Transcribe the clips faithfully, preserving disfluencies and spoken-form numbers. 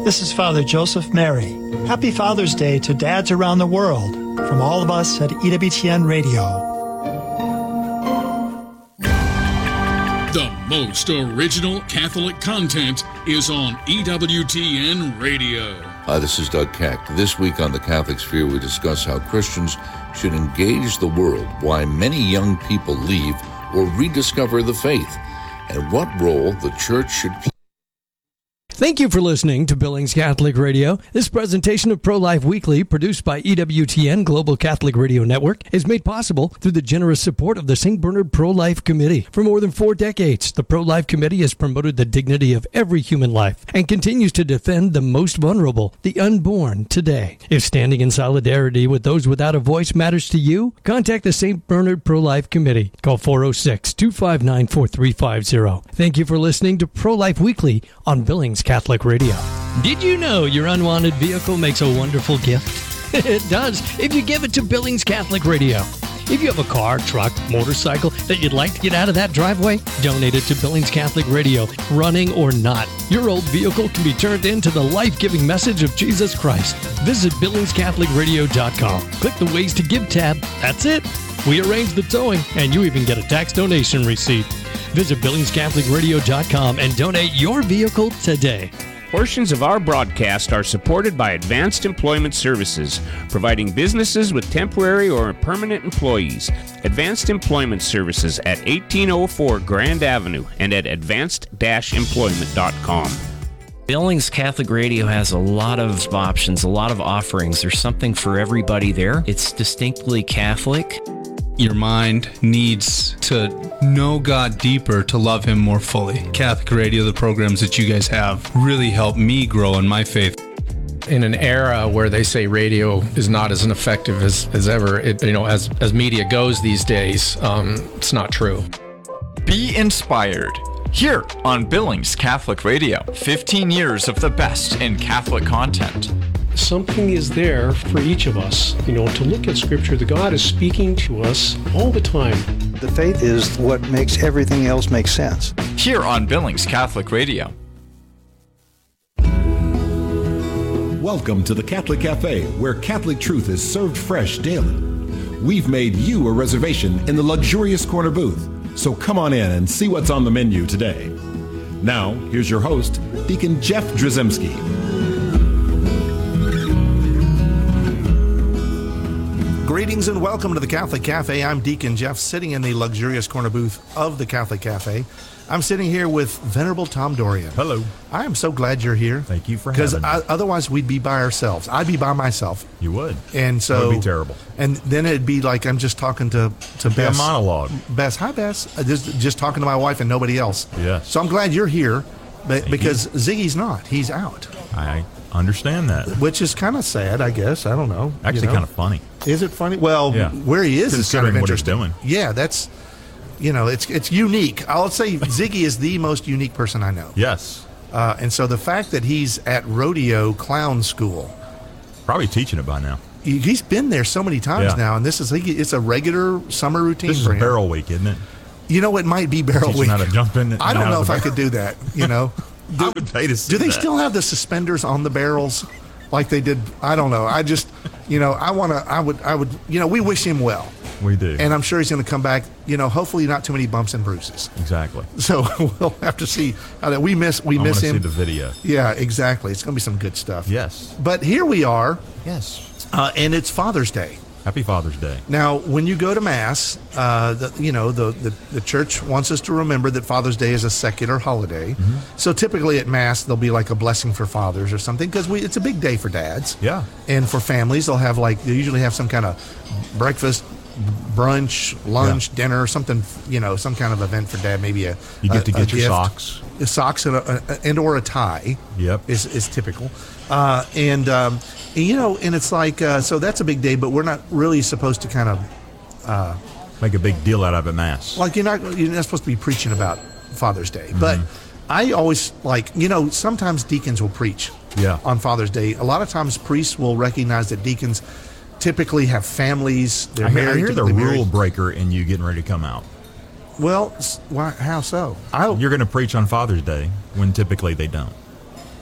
This is Father Joseph Mary. Happy Father's Day to dads around the world from all of us at E W T N Radio. The most original Catholic content is on E W T N Radio. Hi, this is Doug Keck. This week on The Catholic Sphere, we discuss how Christians should engage the world, why many young people leave or rediscover the faith, and what role the Church should play. Thank you for listening to Billings Catholic Radio. This presentation of Pro-Life Weekly, produced by E W T N Global Catholic Radio Network, is made possible through the generous support of the Saint Bernard Pro-Life Committee. For more than four decades, the Pro-Life Committee has promoted the dignity of every human life and continues to defend the most vulnerable, the unborn, today. If standing in solidarity with those without a voice matters to you, contact the Saint Bernard Pro-Life Committee. Call four oh six, two five nine, four three five zero. Thank you for listening to Pro-Life Weekly on Billings Catholic Radio. Did you know your unwanted vehicle makes a wonderful gift? It does if you give it to Billings Catholic Radio. If you have a car, truck, motorcycle that you'd like to get out of that driveway, donate it to Billings Catholic Radio, running or not. Your old vehicle can be turned into the life-giving message of Jesus Christ. Visit billings catholic radio dot com. Click the Ways to Give tab. That's it. We arrange the towing, and you even get a tax donation receipt. Visit billings catholic radio dot com and donate your vehicle today. Portions of our broadcast are supported by Advanced Employment Services, providing businesses with temporary or permanent employees. Advanced Employment Services at eighteen oh four Grand Avenue and at advanced dash employment dot com. Billings Catholic Radio has a lot of options, a lot of offerings. There's something for everybody there. It's distinctly Catholic. Your mind needs to know God deeper to love Him more fully. Catholic Radio, the programs that you guys have, really help me grow in my faith. In an era where they say radio is not as effective as, as ever, it, you know, as, as media goes these days, um, it's not true. Be inspired. Here on Billings Catholic Radio, fifteen years of the best in Catholic content. Something is there for each of us, you know, to look at Scripture. The God is speaking to us all the time. The faith is what makes everything else make sense. Here on Billings Catholic Radio. Welcome to the Catholic Cafe, where Catholic truth is served fresh daily. We've made you a reservation in the luxurious corner booth, so come on in and see what's on the menu today. Now, here's your host, Deacon Jeff Drzymski. Greetings and welcome to the Catholic Cafe. I'm Deacon Jeff, sitting in the luxurious corner booth of the Catholic Cafe. I'm sitting here with Venerable Tom Dorian. Hello. I am so glad you're here. Thank you for having me. Because otherwise we'd be by ourselves. I'd be by myself. You would. And so it would be terrible. And then it'd be like I'm just talking to to It'd Bess. Be a monologue. Bess, hi Bess. Uh, Just just talking to my wife and nobody else. Yes. So I'm glad you're here, but, Thank because you. Ziggy's not. He's out. I understand that. Which is kind of sad, I guess. I don't know. Actually, you know? kind of funny. Is it funny? Well, yeah. where he is is kind of Considering what he's interesting. doing. Yeah, that's, you know, it's it's unique. I'll say Ziggy is the most unique person I know. Yes. Uh, and so the fact that he's at Rodeo Clown School. Probably teaching it by now. he- He's been there so many times Yeah. now, and this is it's a regular summer routine This is for a him. barrel week, isn't it? You know, it might be barrel Teaching week. how to jump in and I don't out know of if the I barrel. could do that, you know. I would pay to see Do they that. still have the suspenders on the barrels like they did? I don't know. I just, you know, I want to, I would, I would, you know, we wish him well. We do. And I'm sure he's going to come back, you know, hopefully not too many bumps and bruises. Exactly. So we'll have to see how that we miss, we I miss wanna him. see the video. Yeah, exactly. It's going to be some good stuff. Yes. But here we are. Yes. Uh, and it's Father's Day. Happy Father's Day. Now, when you go to Mass, uh, the, you know, the, the, the church wants us to remember that Father's Day is a secular holiday. Mm-hmm. So typically at Mass, there'll be like a blessing for fathers or something, because we it's a big day for dads. Yeah. And for families, they'll have like, they usually have some kind of breakfast, brunch, lunch, Yeah. dinner, something, you know, some kind of event for dad, maybe a You get a- to a get your gift. socks. Socks and, a, a, and or a tie. Yep. Is, is typical. Uh, and, um, and, you know, and it's like, uh, so that's a big day, but we're not really supposed to kind of uh, make a big deal out of it, Mass. like you're not you're not supposed to be preaching about Father's Day. Mm-hmm. But I always like, you know, sometimes deacons will preach Yeah. on Father's Day. A lot of times priests will recognize that deacons typically have families. They're I hear, I married. hear the typically rule married. breaker in you getting ready to come out. Well, s- why, how so? I You're going to preach on Father's Day when typically they don't.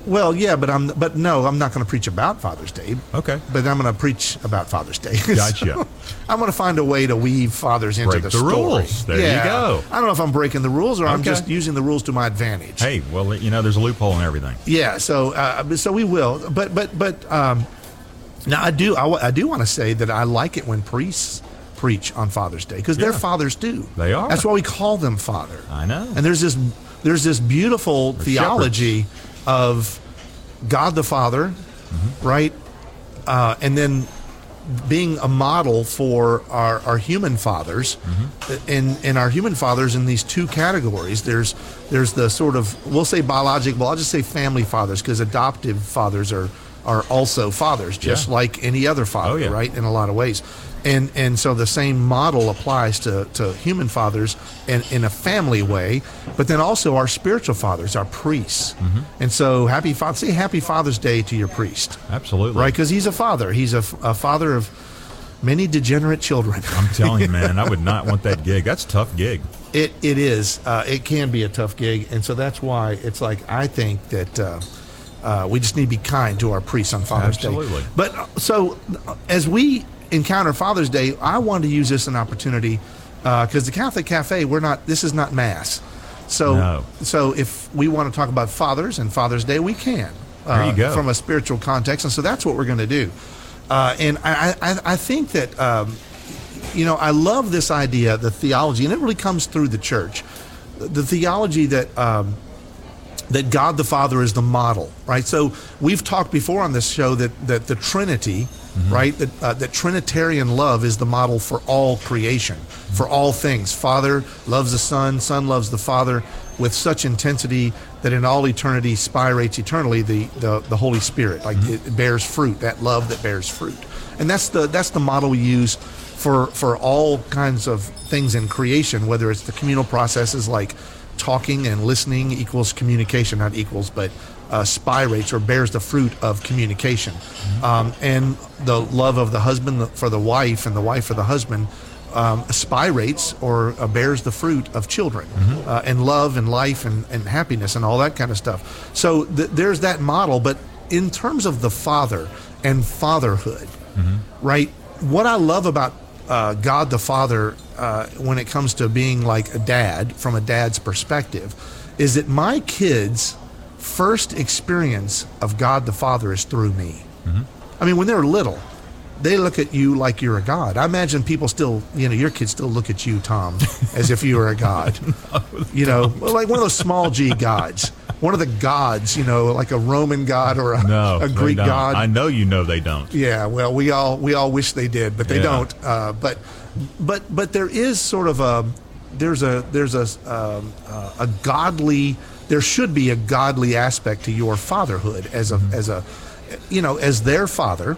Well, yeah, but I'm but no, I'm not going to preach about Father's Day. Okay. But I'm going to preach about Father's Day. Gotcha. So I'm going to find a way to weave fathers into Break the, the story. rules. There yeah. you go. I don't know if I'm breaking the rules or I'm Okay. just using the rules to my advantage. Hey, well, you know, there's a loophole in everything. Yeah, so uh, so we will, but but but um, now I do I, w- I do want to say that I like it when priests preach on Father's Day because Yeah. their fathers do. They are. That's why we call them Father. I know. And there's this there's this beautiful They're theology of God the Father, Mm-hmm. right, uh, and then being a model for our, our human fathers, Mm-hmm. and and our human fathers in these two categories. There's there's the sort of, we'll say biological, I'll just say family fathers, because adoptive fathers are are also fathers, just Yeah. like any other father, Oh, yeah. right? In a lot of ways, and and so the same model applies to to human fathers in in a family way, but then also our spiritual fathers, our priests, Mm-hmm. and so happy father, say Happy Father's Day to your priest. Absolutely. Right, because he's a father. He's a, a father of many degenerate children. I'm telling you, man, I would not want that gig. That's a tough gig. It it is. Uh, it can be a tough gig, and so that's why it's like I think that uh, uh, we just need to be kind to our priests on Father's Absolutely. Day. But uh, so uh, as we encounter Father's Day, I wanted to use this as an opportunity because the Catholic Cafe, we're not. This is not mass. So No. so if we want to talk about fathers and Father's Day, we can. Uh, There you go. From a spiritual context, and so that's what we're going to do. Uh, and I, I, I think that, um, you know, I love this idea, the theology, and it really comes through the church. The theology that um, that God the Father is the model, right? So we've talked before on this show that, that the Trinity, right, that, uh, that Trinitarian love is the model for all creation, for all things. Father loves the Son, Son loves the Father with such intensity that in all eternity spirates eternally the, the, the Holy Spirit. Like it bears fruit, that love that bears fruit. And that's the that's the model we use for for all kinds of things in creation, whether it's the communal processes like talking and listening equals communication, not equals, but uh, spirates or bears the fruit of communication. Um, and the love of the husband for the wife and the wife for the husband um, spirates or uh, bears the fruit of children, uh, and love and life and, and happiness and all that kind of stuff. So th- there's that model, but in terms of the father and fatherhood, right, what I love about uh, God the Father uh, when it comes to being like a dad, from a dad's perspective, is that my kids' first experience of God the Father is through me. I mean, when they're little, they look at you like you're a god. I imagine people still, you know, your kids still look at you, Tom, as if you were a god. You know, well, like one of those small g gods. One of the gods, you know, like a Roman god or a, No, a they Greek don't. god. I know you know they don't. Yeah, well, we all we all wish they did, but they Yeah. don't. Uh, but but but there is sort of a there's a there's a um, uh, a godly there should be a godly aspect to your fatherhood as a as a you know as their father.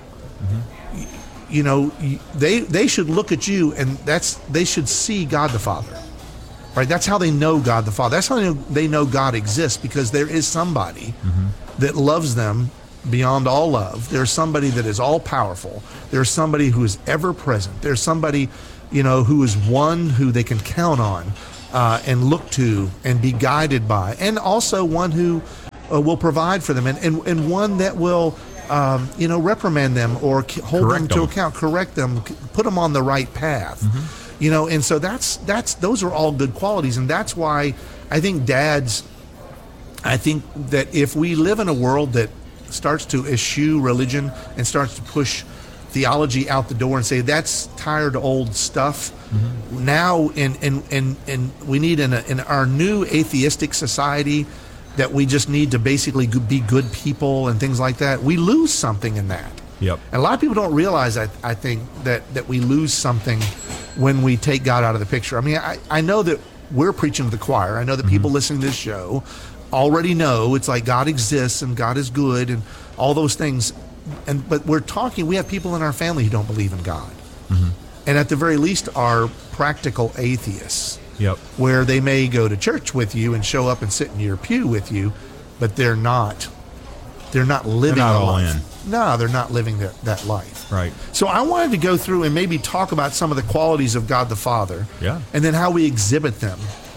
y- You know, y- they they should look at you, and that's they should see God the Father. Right, that's how they know God the Father. That's how they know, they know God exists, because there is somebody that loves them beyond all love. There's somebody that is all powerful. There's somebody who is ever present. There's somebody, you know, who is one who they can count on uh, and look to and be guided by, and also one who uh, will provide for them, and, and, and one that will, um, you know, reprimand them or c- hold Correct them to them. account, correct them, c- put them on the right path. You know, and so that's that's those are all good qualities, and that's why I think dads. I think that if we live in a world that starts to eschew religion and starts to push theology out the door and say that's tired old stuff, now in in in, in we need in, a, in our new atheistic society that we just need to basically go- be good people and things like that. We lose something in that. Yep. And a lot of people don't realize, I, I think, that, that we lose something when we take God out of the picture. I mean, I, I know that we're preaching to the choir. I know that people listening to this show already know it's like God exists and God is good and all those things. And but we're talking, we have people in our family who don't believe in God. And at the very least are practical atheists. Yep. Where they may go to church with you and show up and sit in your pew with you, but they're not they're not living not a all life. in. No, they're not living that, that life. Right. So I wanted to go through and maybe talk about some of the qualities of God the Father. Yeah. And then how we exhibit them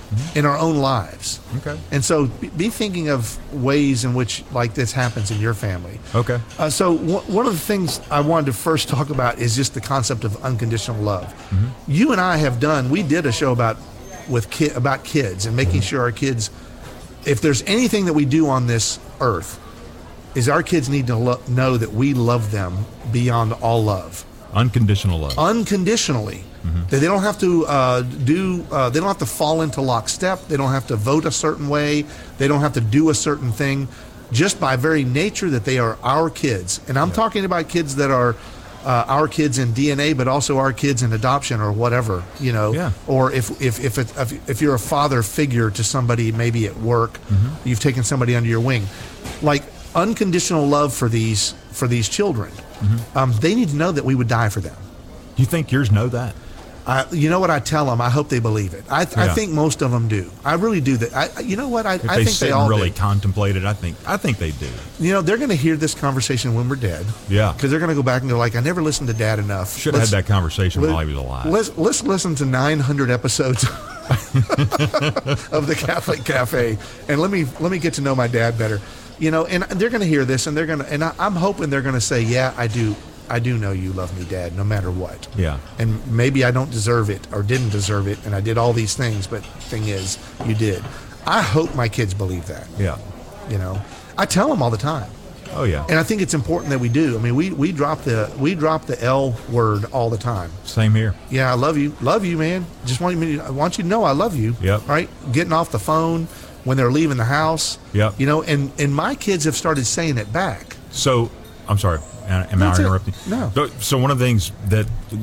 in our own lives. Okay. And so be- be thinking of ways in which like this happens in your family. Okay. Uh, so w- one of the things I wanted to first talk about is just the concept of unconditional love. Mm-hmm. You and I have done, we did a show about with ki- about kids and making sure our kids, if there's anything that we do on this earth, is our kids need to lo- know that we love them beyond all love. Unconditional love. Unconditionally. Mm-hmm. That they don't have to uh, do, uh, they don't have to fall into lockstep. They don't have to vote a certain way. They don't have to do a certain thing. Just by very nature that they are our kids. And I'm yeah. talking about kids that are uh, our kids in D N A, but also our kids in adoption or whatever, you know. Yeah. Or if if if, it, if if you're a father figure to somebody maybe at work, mm-hmm. you've taken somebody under your wing. Like unconditional love for these for these children. Mm-hmm. Um, they need to know that we would die for them. You think yours know that? I, you know what I tell them? I hope they believe it. I, yeah. I think most of them do. I really do. That. I, you know what? I, if I they think sit they all and really do. contemplate it. I think. I think they do. You know, they're going to hear this conversation when we're dead. Yeah. Because they're going to go back and go like, I never listened to Dad enough. Should have had that conversation let, while he was alive. Let's let's listen to nine hundred episodes of the Catholic Cafe, and let me let me get to know my dad better. You know, and they're going to hear this, and they're going to, and I, I'm hoping they're going to say, yeah, I do. I do know you love me, Dad, no matter what. Yeah. And maybe I don't deserve it or didn't deserve it, and I did all these things, but the thing is, you did. I hope my kids believe that. Yeah. You know, I tell them all the time. Oh yeah. And I think it's important that we do. I mean, we we drop the we drop the L word all the time. Same here. Yeah, I love you, love you, man. Just want you, I want you to know I love you. Yep. Right. Getting off the phone when they're leaving the house. Yep. You know, and and my kids have started saying it back. So I'm sorry. Am That's I it. interrupting? No. So one of the things that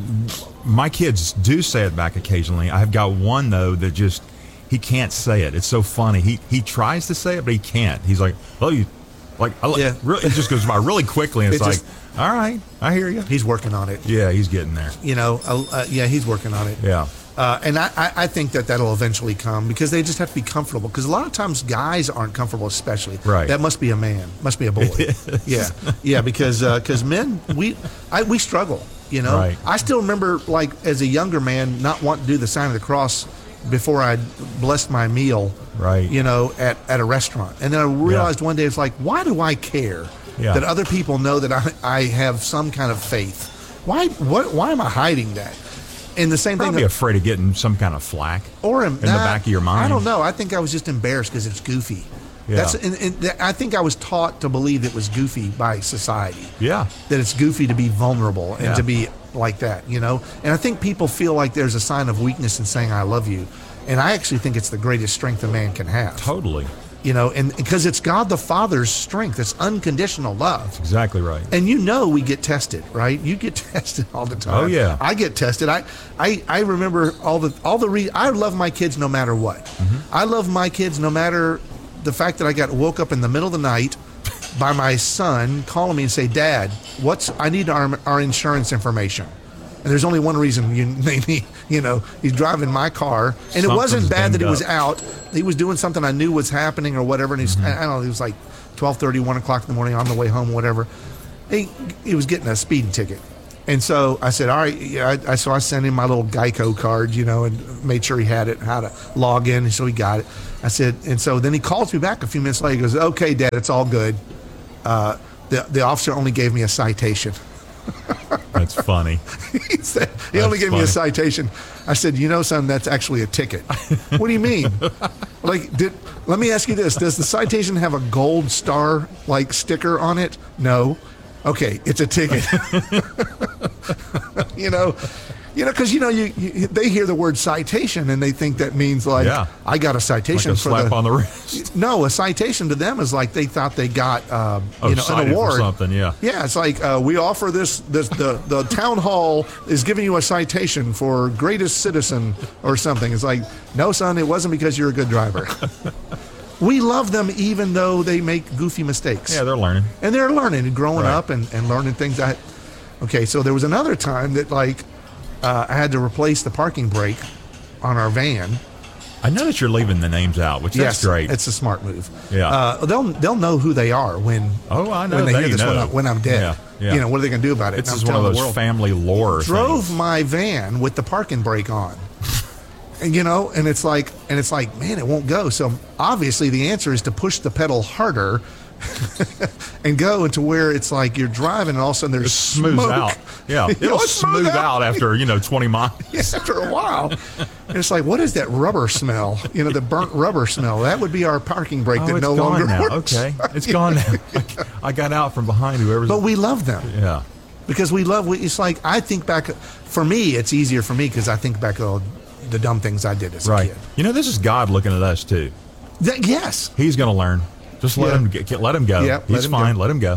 my kids do say it back occasionally. I've got one though that just he can't say it. It's so funny. He he tries to say it, but he can't. He's like, "Oh, you like?" I, yeah. Really, it just goes by really quickly. And it's It like, just- all right, I hear you. He's working on it. Yeah, he's getting there. You know, uh, uh, yeah, he's working on it. Yeah. Uh, and I, I I think that that'll eventually come because they just have to be comfortable. Because a lot of times guys aren't comfortable, especially. Right. That must be a man. Must be a boy. Yeah. Yeah. Because because men we I, we struggle. You know. Right. I still remember like as a younger man not wanting to do the sign of the cross before I blessed my meal. Right. You know, at, at a restaurant, and then I realized yeah. one day it's like, why do I care yeah. that other people know that I I have some kind of faith? Why what why am I hiding that? And the same Probably thing. afraid of getting some kind of flack Or in the back of your mind. I don't know. I think I was just embarrassed because it's goofy. Yeah. That's and, and th- I think I was taught to believe it was goofy by society. Yeah. That it's goofy to be vulnerable and Yeah. to be like that, you know. And I think people feel like there's a sign of weakness in saying I love you, and I actually think it's the greatest strength a man can have. Totally. You know, and because it's God the Father's strength, it's unconditional love. That's exactly right. And you know we get tested, right? You get tested all the time. Oh yeah. I get tested. I I, I remember all the all the re- I love my kids no matter what. Mm-hmm. I love my kids no matter the fact that I got woke up in the middle of the night by my son calling me and say, "Dad, what's I need our our insurance information." And there's only one reason you they need, you know, he's driving my car, and it wasn't bad that he was out. He was doing something I knew was happening or whatever, and he's mm-hmm. I don't know, it was like twelve thirty, one o'clock in the morning on the way home, whatever. He he was getting a speeding ticket, and so I said, all right, yeah, I, I so I sent him my little Geico card, you know, and made sure he had it, how to log in, and so he got it. I said, and so then he calls me back a few minutes later. He goes, okay, Dad, it's all good. Uh, the the officer only gave me a citation. That's funny. he said, he that's only gave funny. me a citation. I said, you know, son, that's actually a ticket. What do you mean? Like, did let me ask you this: does the citation have a gold star like sticker on it? No. Okay, it's a ticket. you know, you know, because you know, you, you they hear the word citation and they think that means like, yeah. I got a citation like a for slap the on the wrist. No, a citation to them is like they thought they got um, oh, you know an award for something. Yeah, yeah. It's like uh, we offer this. This the the town hall is giving you a citation for greatest citizen or something. It's like, no, son, it wasn't because you're a good driver. We love them even though they make goofy mistakes. Yeah, they're learning. And they're learning and growing right. up and, and learning things. That, okay, so there was another time that like uh, I had to replace the parking brake on our van. I notice you're leaving the names out, which yes, that's great. It's a smart move. Yeah, uh, they'll they'll know who they are when oh I know when they, they hear this know. when, I, when I'm dead. Yeah, yeah. You know what are they going to do about it? This is one of those family lore. Drove things. my van with the parking brake on. And, you know, and it's like, and it's like, man, it won't go. So obviously the answer is to push the pedal harder and go into where it's like you're driving and all of a sudden there's it smooths smoke. out. Yeah, You know, it'll it's smooth out after, you know, twenty miles. Yes, after a while. And it's like, what is that rubber smell? You know, the burnt rubber smell. That would be our parking brake Oh, that it's no gone longer now. works. Okay, it's gone now. I got out from behind whoever's. But we love them. Yeah. Because we love, it's like, I think back, for me, it's easier for me because I think back all the dumb things I did as Right. a kid. You know, this is God looking at us too. That, yes. He's going to learn. Just let Yeah. him get, let him go. Yeah, let He's him fine. go. Let him go.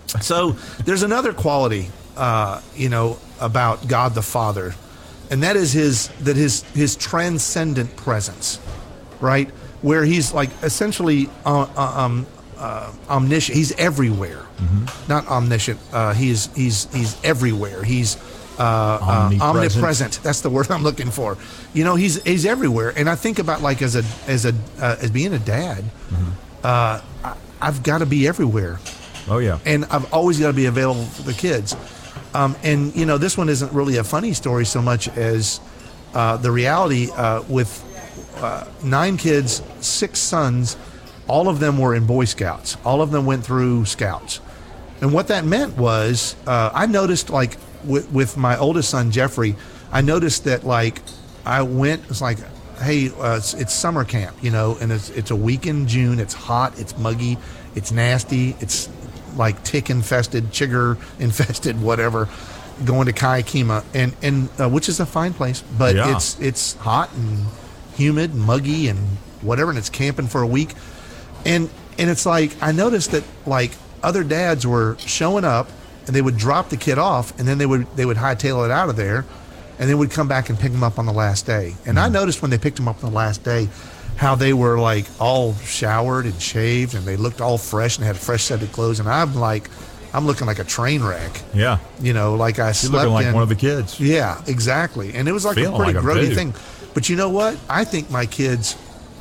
So there's another quality, uh, you know, about God the Father, and that is his that his his transcendent presence, right? Where he's like essentially uh, uh, um, uh, omniscient. He's everywhere, Mm-hmm. not omniscient. Uh, he's he's he's everywhere. He's uh, uh, Omnipresent. omnipresent. That's the word I'm looking for. You know, he's he's everywhere. And I think about like as a as a uh, as being a dad, uh, I, I've got to be everywhere. Oh yeah. And I've always got to be available for the kids. Um, and you know, this one isn't really a funny story so much as uh, the reality. Uh, with uh, nine kids, six sons, all of them were in Boy Scouts. All of them went through Scouts. And what that meant was, uh, I noticed like with, with my oldest son Jeffrey, I noticed that like I went. It's like, hey, uh, it's, it's summer camp, you know, and it's it's a week in June. It's hot. It's muggy. It's nasty. It's like tick infested, chigger infested, whatever. Going to Kaikima, and and uh, which is a fine place, but Yeah. it's it's hot and humid, and muggy, and whatever, and it's camping for a week, and and it's like I noticed that like other dads were showing up, and they would drop the kid off, and then they would they would hightail it out of there, and they would come back and pick him up on the last day. And I noticed when they picked him up on the last day, how they were like all showered and shaved, and they looked all fresh and had fresh set of clothes. And I'm like, I'm looking like a train wreck. Yeah. You know, like I You're slept looking like in. one of the kids. Yeah, exactly. And it was like Feeling a pretty like 'em, grody too. thing. But you know what? I think my kids,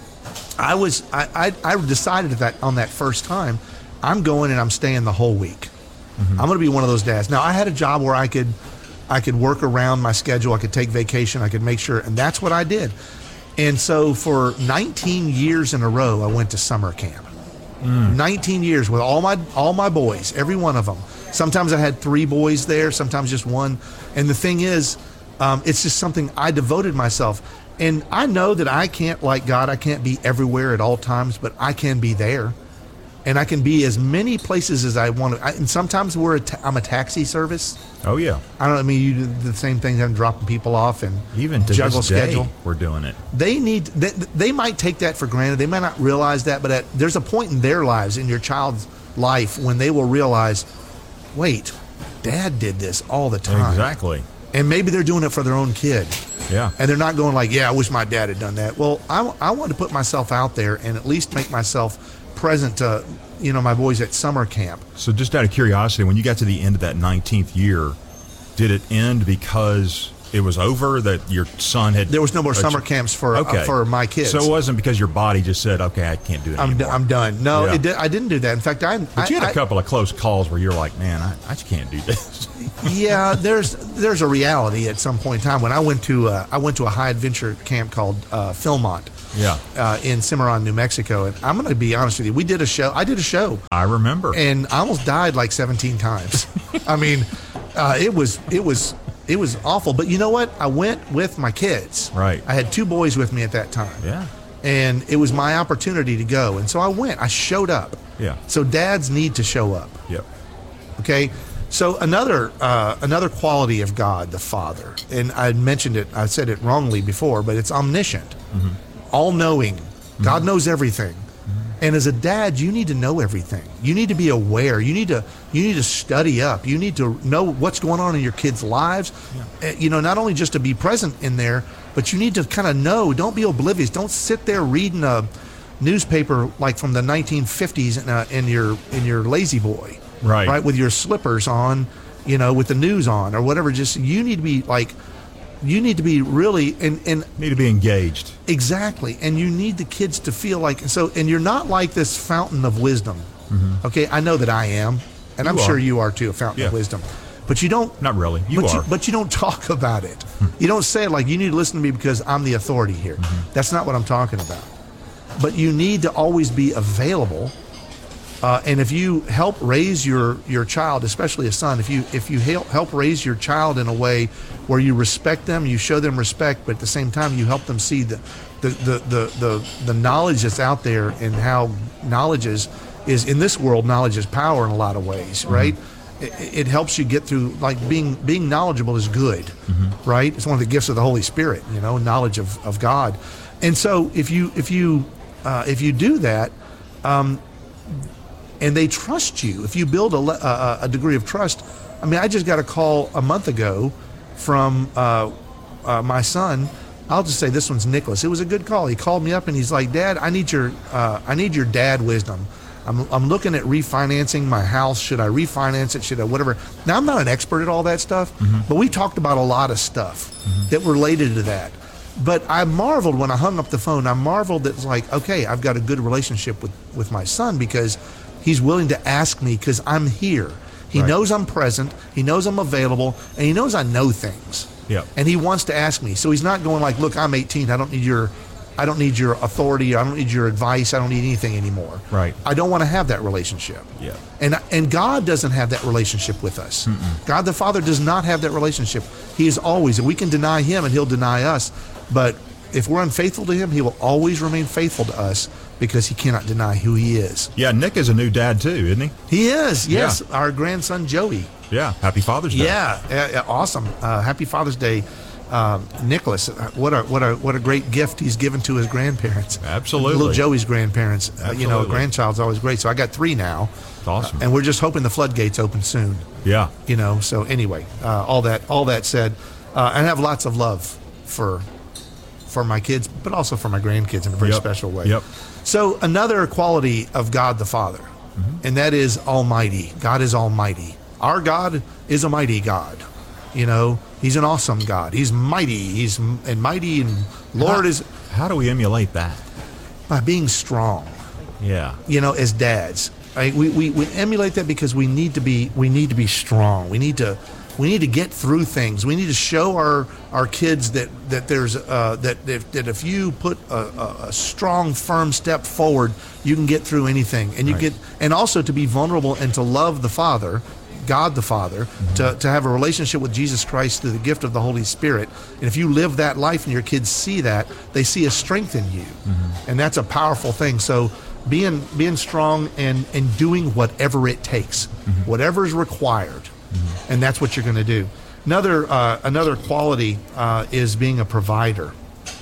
I was, I, I, I decided that on that first time, I'm going and I'm staying the whole week. Mm-hmm. I'm going to be one of those dads. Now, I had a job where I could, I could work around my schedule. I could take vacation. I could make sure, and that's what I did. And so for nineteen years in a row, I went to summer camp. Mm. nineteen years with all my all my boys, every one of them. Sometimes I had three boys there, sometimes just one. And the thing is, um, it's just something I devoted myself. And I know that I can't, like God, I can't be everywhere at all times, but I can be there. And I can be as many places as I want to. I, and sometimes we're a ta- I'm a taxi service. Oh yeah. I don't I mean you do the same thing. I'm dropping people off and Even to juggle this day, schedule. we're doing it. They need they, they might take that for granted. They might not realize that, but at, there's a point in their lives, in your child's life, when they will realize, wait, Dad did this all the time. Exactly. And maybe they're doing it for their own kid. Yeah. And they're not going like, yeah, I wish my dad had done that. Well, I, I want to put myself out there and at least make myself present to, you know, my boys at summer camp. So just out of curiosity, when you got to the end of that nineteenth year, did it end because it was over, that your son had... There was no more uh, summer camps for okay. uh, for my kids. So it wasn't because your body just said, okay, I can't do it I'm, anymore. d- I'm done. No, Yeah. it di- I didn't do that. In fact, I... But you I, had a I- couple of close calls where you're like, man, I, I just can't do this. yeah, there's there's a reality at some point in time when I went to uh, I went to a high adventure camp called uh, Philmont. Yeah. Uh, in Cimarron, New Mexico, and I'm going to be honest with you. We did a show. I did a show. I remember. And I almost died like seventeen times. I mean, uh, it was it was it was awful. But you know what? I went with my kids. Right. I had two boys with me at that time. Yeah. And it was my opportunity to go, and so I went. I showed up. Yeah. So dads need to show up. Yep. Okay, so another uh, another quality of God the Father, and I mentioned it, I said it wrongly before, but it's omniscient, Mm-hmm. all-knowing. God knows everything, and as a dad, you need to know everything. You need to be aware. You need to you need to study up. You need to know what's going on in your kids' lives. Uh, You know, not only just to be present in there, but you need to kind of know. Don't be oblivious. Don't sit there reading a newspaper like from the nineteen fifties in, uh, in your in your lazy boy. Right. Right, with your slippers on, you know, with the news on or whatever. Just you need to be like, you need to be really and and need to be engaged. Exactly, and you need the kids to feel like so. And you're not like this fountain of wisdom. Mm-hmm. Okay, I know that I am, and You I'm are. sure you are too, a fountain Yeah. of wisdom. but you don't. Not really. You but are. You, but you don't talk about it. You don't say it like, you need to listen to me because I'm the authority here. Mm-hmm. That's not what I'm talking about. But you need to always be available. Uh, and if you help raise your, your child, especially a son, if you if you help, help raise your child in a way where you respect them, you show them respect, but at the same time you help them see the the the the, the, the knowledge that's out there and how knowledge is, is in this world, knowledge is power in a lot of ways, right? Mm-hmm. It, it helps you get through, like being being knowledgeable is good, mm-hmm. right? It's one of the gifts of the Holy Spirit, you know, knowledge of, of God. And so if you if you uh, if you do that, um, and they trust you, if you build a, a, a degree of trust. I mean, I just got a call a month ago from uh, uh, my son. I'll just say this one's Nicholas. It was a good call. He called me up and he's like, "Dad, I need your uh, I need your dad wisdom. I'm I'm looking at refinancing my house. Should I refinance it? Should I whatever?" Now, I'm not an expert at all that stuff, mm-hmm. but we talked about a lot of stuff mm-hmm. that related to that. But I marveled when I hung up the phone. I marveled that it's like, okay, I've got a good relationship with, with my son because he's willing to ask me because I'm here. He right. knows I'm present. He knows I'm available, and he knows I know things. Yeah. And he wants to ask me. So he's not going like, "Look, I'm eighteen. I don't need your, I don't need your authority. I don't need your advice. I don't need anything anymore." Right. I don't want to have that relationship. Yeah. And and God doesn't have that relationship with us. Mm-mm. God the Father does not have that relationship. He is always, and we can deny him, and he'll deny us. But if we're unfaithful to him, he will always remain faithful to us, because he cannot deny who he is. Yeah, Nick is a new dad too, isn't he? He is, yes. Yeah. Our grandson, Joey. Yeah, happy Father's Day. Yeah, uh, awesome. Uh, happy Father's Day, um, Nicholas. What a what a what a great gift he's given to his grandparents. Absolutely. Little Joey's grandparents. Uh, you know, a Absolutely. grandchild's always great. So I got three now. It's awesome. Uh, and we're just hoping the floodgates open soon. Yeah. You know, so anyway, uh, all that all that said, uh, I have lots of love for for my kids, but also for my grandkids in a very Yep. special way. Yep. So another quality of God the Father, mm-hmm. and that is Almighty. God is Almighty. Our God is a mighty God. You know, he's an awesome God. He's mighty. He's and mighty, and Lord how, is. How do we emulate that? By being strong. Yeah. You know, as dads, right? we, we we emulate that because we need to be we need to be strong. We need to. We need to get through things. We need to show our, our kids that that there's uh, that, that that if you put a, a, a strong, firm step forward, you can get through anything. And you Right. get and also to be vulnerable and to love the Father, God the Father, mm-hmm. to to have a relationship with Jesus Christ through the gift of the Holy Spirit. And if you live that life and your kids see that, they see a strength in you, mm-hmm. and that's a powerful thing. So being being strong and and doing whatever it takes, mm-hmm. whatever is required. Mm-hmm. And that's what you're going to do. Another uh, another quality uh, is being a provider.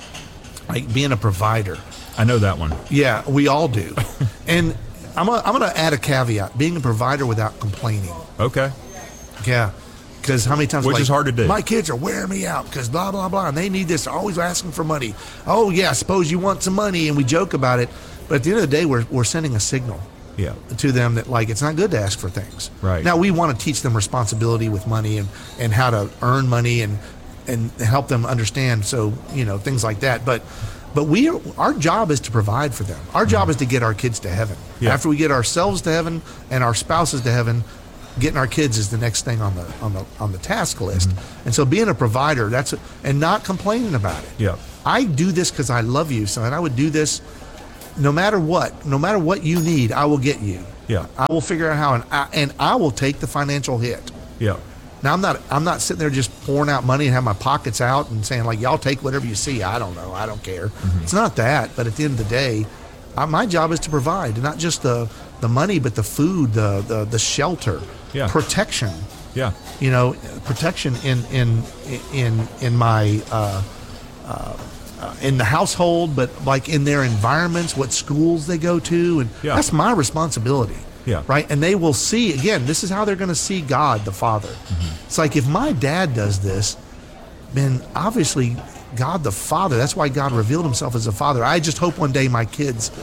Like being a provider. I know that one. Yeah, we all do. And I'm gonna, I'm going to add a caveat: being a provider without complaining. Okay. Yeah. Because how many times, Which like, is hard to do. My kids are wearing me out because blah blah blah, and they need this. They're always asking for money. Oh yeah, suppose you want some money, and we joke about it. But at the end of the day, we're we're sending a signal. Yeah. To them that, like, it's not good to ask for things. Right. Now, we want to teach them responsibility with money and, and how to earn money and and help them understand, so, you know, things like that. But but we are, our job is to provide for them. Our job is to get our kids to heaven. Yeah. After we get ourselves to heaven and our spouses to heaven, getting our kids is the next thing on the on the on the task list. Mm-hmm. And so being a provider, that's a, and not complaining about it. Yeah. I do this because I love you, son. I would do this no matter what, no matter what you need, I will get you. Yeah. I will figure out how, and I, and I will take the financial hit. Yeah. Now, I'm not I'm not sitting there just pouring out money and have my pockets out and saying, like, y'all take whatever you see. I don't know. I don't care. Mm-hmm. It's not that. But at the end of the day, I, my job is to provide, not just the, the money, but the food, the the, the shelter, yeah. protection. Yeah. You know, protection in in in in my uh, uh, uh, in the household, but like in their environments, what schools they go to, and Yeah. that's my responsibility. Yeah. Right. And they will see, again, this is how they're going to see God the Father. Mm-hmm. It's like, if my dad does this, then obviously God the Father, that's why God revealed himself as a father. I just hope one day my kids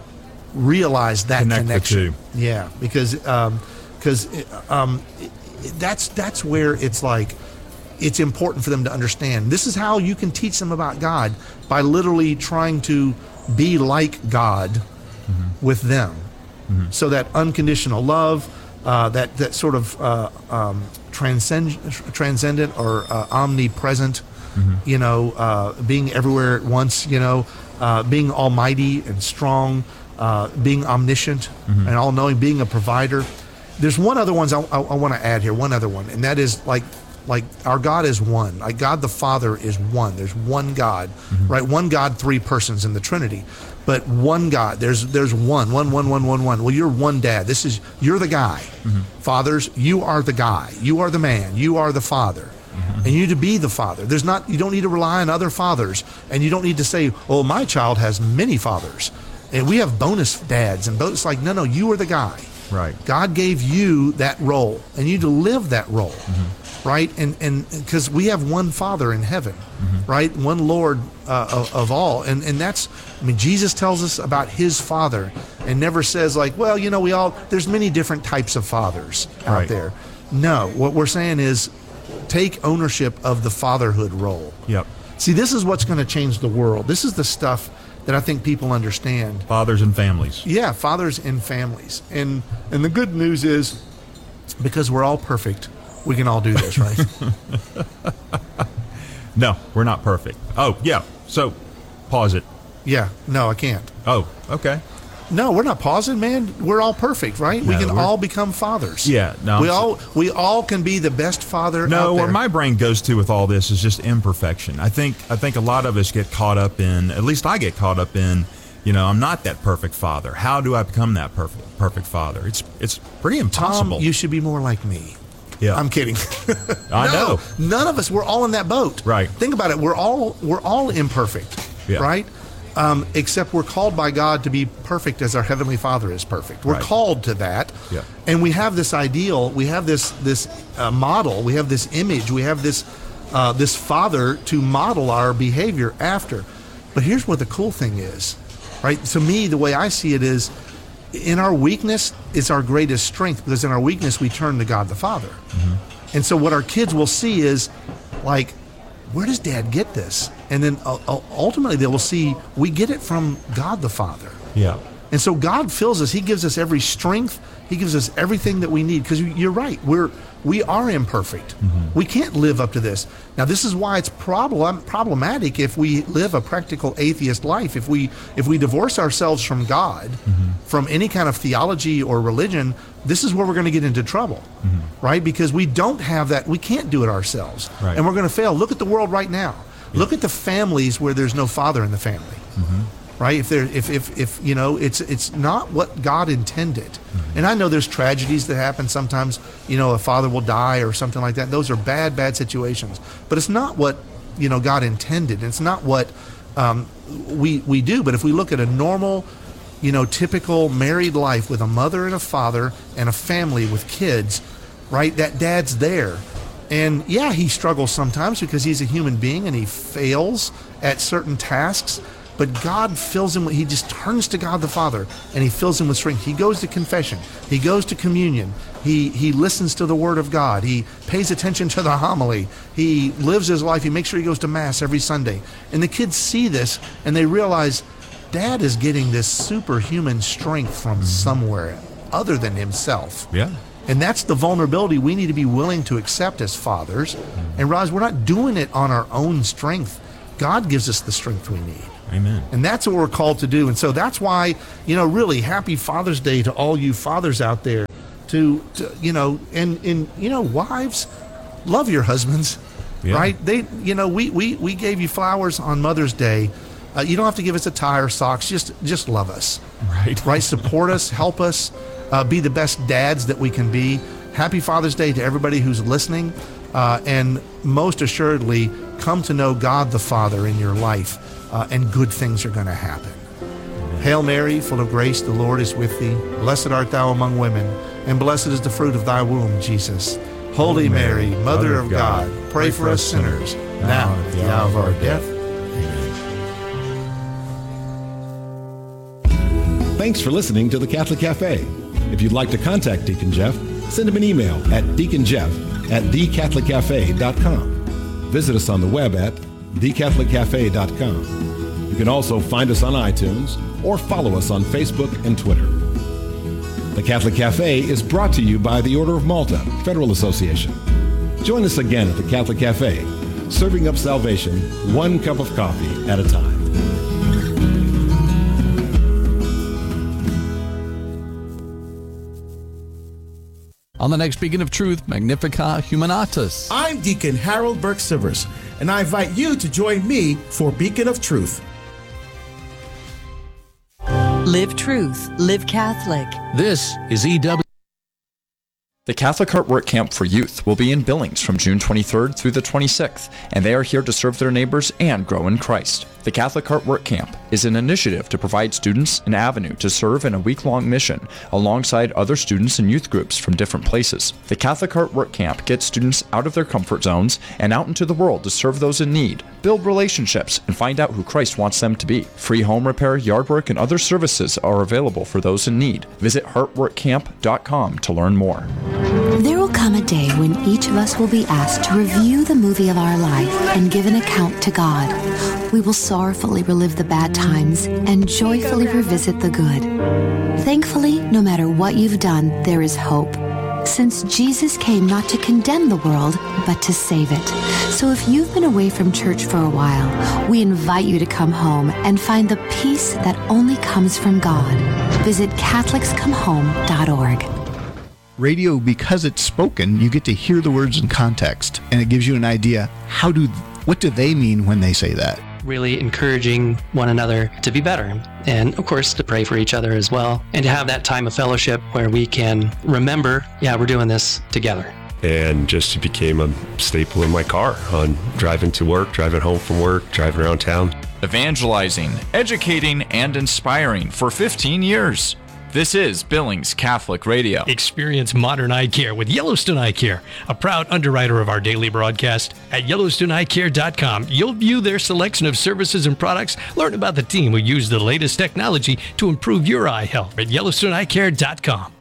realize that Connect the connection. two. Yeah, because um, because um, it, it, that's that's where it's like, it's important for them to understand. This is how you can teach them about God, by literally trying to be like God mm-hmm. with them. Mm-hmm. So that unconditional love, uh, that that sort of uh, um, transcend, transcendent or uh, omnipresent. Mm-hmm. You know, uh, being everywhere at once. You know, uh, being almighty and strong, uh, being omniscient mm-hmm. and all-knowing, being a provider. There's one other ones I, I, I want to add here. One other one, and that is like. Like our God is one. Like God the Father is one. There's one God, mm-hmm. right? One God, three persons in the Trinity, but one God. There's there's one, one, one, one, one, one. Well, you're one dad. This is you're the guy. Mm-hmm. Fathers, you are the guy. You are the man. You are the father, mm-hmm. and you need to be the father. There's not. You don't need to rely on other fathers, and you don't need to say, "Oh, my child has many fathers," and we have bonus dads. And bonus, like, no, no, you are the guy. Right. God gave you that role, and you need to live that role. Mm-hmm. Right, and and because we have one Father in heaven, mm-hmm. right, one Lord uh, of, of all, and and that's, I mean, Jesus tells us about His Father, and never says like, well, you know, we all there's many different types of fathers out right. there. No, what we're saying is, take ownership of the fatherhood role. Yep. See, this is what's going to change the world. This is the stuff that I think people understand. Fathers and families. Yeah, fathers and families, and and the good news is, because we're all perfect. We can all do this, right? No, we're not perfect. Oh, yeah. So, pause it. Yeah. No, I can't. Oh, okay. No, we're not pausing, man. We're all perfect, right? No, we can we're... all become fathers. Yeah. No. We I'm all we all can be the best father. No, out there. where my brain goes to with all this is just imperfection. I think I think a lot of us get caught up in. At least I get caught up in. You know, I'm not that perfect father. How do I become that perfect perfect father? It's it's pretty impossible. Tom, you should be more like me. Yeah. I'm kidding. I no, know. None of us, we're all in that boat. Right. Think about it. We're all we're all imperfect. Yeah. Right? Um, except we're called by God to be perfect as our Heavenly Father is perfect. We're right. called to that. Yeah. And we have this ideal, we have this this uh, model, we have this image, we have this uh, this Father to model our behavior after. But here's what the cool thing is, right? To me, the way I see it is, in our weakness is our greatest strength, because in our weakness we turn to God the Father. Mm-hmm. And so what our kids will see is like, where does Dad get this? And then uh, ultimately they will see we get it from God the Father. Yeah. And so God fills us. He gives us every strength. He gives us everything that we need. Because you're right, we're we are imperfect. Mm-hmm. We can't live up to this. Now, this is why it's problem problematic if we live a practical atheist life. If we if we divorce ourselves from God, mm-hmm. from any kind of theology or religion, this is where we're going to get into trouble, mm-hmm. right? Because we don't have that. We can't do it ourselves, right. and we're going to fail. Look at the world right now. Yeah. Look at the families where there's no father in the family. Mm-hmm. Right? If there, if, if, if, you know, it's, it's not what God intended. Mm-hmm. And I know there's tragedies that happen sometimes, you know, a father will die or something like that. Those are bad, bad situations, but it's not what, you know, God intended. It's not what, um, we, we do. But if we look at a normal, you know, typical married life with a mother and a father and a family with kids, right? That dad's there. And yeah, he struggles sometimes because he's a human being and he fails at certain tasks. But God fills him, he just turns to God the Father and he fills him with strength. He goes to confession. He goes to communion. He he listens to the Word of God. He pays attention to the homily. He lives his life. He makes sure he goes to Mass every Sunday. And the kids see this and they realize Dad is getting this superhuman strength from somewhere other than himself. Yeah. And that's the vulnerability we need to be willing to accept as fathers and realize we're not doing it on our own strength. God gives us the strength we need. Amen. And that's what we're called to do. And so that's why, you know, really happy Father's Day to all you fathers out there. To, to you know, and, and, you know, wives, love your husbands, yeah. right? They, you know, we, we, we gave you flowers on Mother's Day. Uh, you don't have to give us a tie or socks. Just, just love us. Right. Right? Support us, help us, uh, be the best dads that we can be. Happy Father's Day to everybody who's listening. Uh, and most assuredly, come to know God the Father in your life. Uh, and good things are going to happen. Amen. Hail Mary, full of grace, the Lord is with thee. Blessed art thou among women, and blessed is the fruit of thy womb, Jesus. Holy, Holy Mary, Mary, Mother of God, God pray, pray for us sinners, sinners now and at the hour of our death. Amen. Thanks for listening to the Catholic Cafe. If you'd like to contact Deacon Jeff, send him an email at deaconjeff at the catholic cafe dot com. Visit us on the web at the catholic cafe dot com. You can also find us on iTunes or follow us on Facebook and Twitter. The Catholic Cafe is brought to you by the Order of Malta, Federal Association. Join us again at the Catholic Cafe, serving up salvation one cup of coffee at a time. On the next Beacon of Truth, Magnificat Humanatus. I'm Deacon Harold Burke-Sivers, and I invite you to join me for Beacon of Truth. Live truth, live Catholic. This is E W. The Catholic Heart Work Camp for Youth will be in Billings from June twenty-third through the twenty-sixth, and they are here to serve their neighbors and grow in Christ. The Catholic Heart Work Camp is an initiative to provide students an avenue to serve in a week-long mission alongside other students and youth groups from different places. The Catholic Heart Work Camp gets students out of their comfort zones and out into the world to serve those in need, build relationships, and find out who Christ wants them to be. Free home repair, yard work, and other services are available for those in need. Visit heart work camp dot com to learn more. There will come a day when each of us will be asked to review the movie of our life and give an account to God. We will sorrowfully relive the bad times and joyfully revisit the good. Thankfully, no matter what you've done, there is hope, since Jesus came not to condemn the world, but to save it. So if you've been away from church for a while, we invite you to come home and find the peace that only comes from God. Visit catholics come home dot org. Radio, because it's spoken, you get to hear the words in context, and it gives you an idea, how do, what do they mean when they say that? Really encouraging one another to be better, and of course to pray for each other as well, and to have that time of fellowship where we can remember, yeah, we're doing this together. And just became a staple in my car on driving to work, driving home from work, driving around town. Evangelizing, educating, and inspiring for fifteen years. This is Billings Catholic Radio. Experience modern eye care with Yellowstone Eye Care, a proud underwriter of our daily broadcast. At yellowstone eye care dot com, you'll view their selection of services and products, learn about the team who use the latest technology to improve your eye health at yellowstone eye care dot com.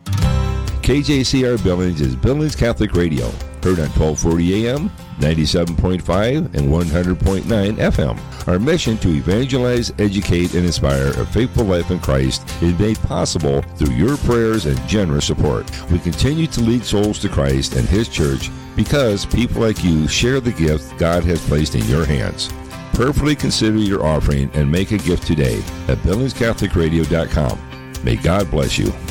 K J C R Billings is Billings Catholic Radio, heard on twelve forty A M, ninety-seven point five, and one hundred point nine F M. Our mission to evangelize, educate, and inspire a faithful life in Christ is made possible through your prayers and generous support. We continue to lead souls to Christ and His church because people like you share the gift God has placed in your hands. Prayerfully consider your offering and make a gift today at billings catholic radio dot com. May God bless you.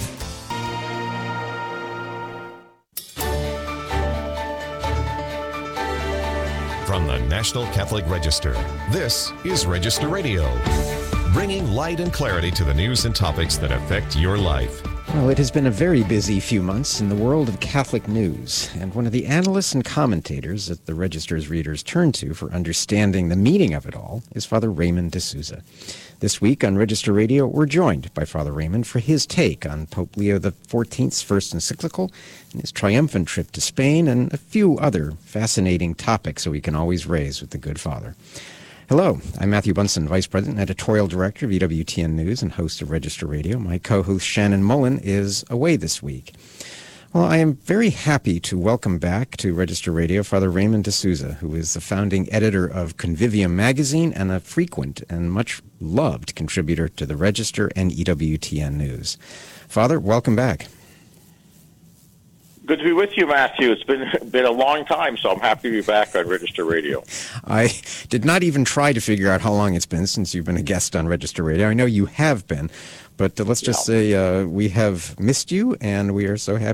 From the National Catholic Register, this is Register Radio, bringing light and clarity to the news and topics that affect your life. Well, it has been a very busy few months in the world of Catholic news, and one of the analysts and commentators that the Register's readers turn to for understanding the meaning of it all is Father Raymond de Souza. This week on Register Radio, we're joined by Father Raymond for his take on Pope Leo the fourteenth's first encyclical and his triumphant trip to Spain and a few other fascinating topics that we can always raise with the good Father. Hello, I'm Matthew Bunson, Vice President and Editorial Director of E W T N News and host of Register Radio. My co-host Shannon Mullen is away this week. Well, I am very happy to welcome back to Register Radio Father Raymond de Souza, who is the founding editor of Convivium magazine and a frequent and much loved contributor to the Register and E W T N News. Father, welcome back. Good to be with you, Matthew. It's been been a long time, so I'm happy to be back on Register Radio. I did not even try to figure out how long it's been since you've been a guest on Register Radio. I know you have been, but uh, let's just yeah. say uh, we have missed you, and we are so happy